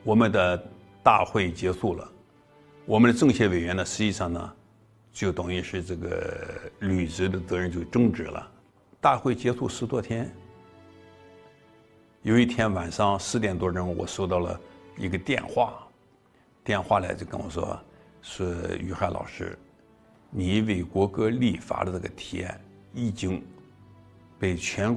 我们的大会结束了，我们的政协委员呢，实际上呢，就等于是这个履职的责任就终止了。大会结束10多天，有一天晚上10点多钟，我收到了一个电话，电话来就跟我说，是于海老师，你为国歌立法的这个提案已经被全